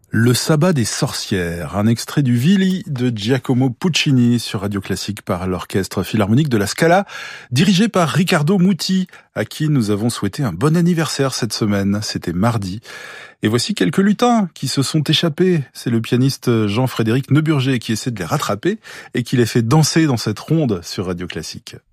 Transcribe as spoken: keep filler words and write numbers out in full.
Le sabbat des sorcières, un extrait du Vili de Giacomo Puccini sur Radio Classique par l'Orchestre Philharmonique de la Scala, dirigé par Riccardo Muti, à qui nous avons souhaité un bon anniversaire cette semaine. C'était mardi. Et voici quelques lutins qui se sont échappés. C'est le pianiste Jean-Frédéric Neuburger qui essaie de les rattraper et qui les fait danser dans cette ronde sur Radio Classique.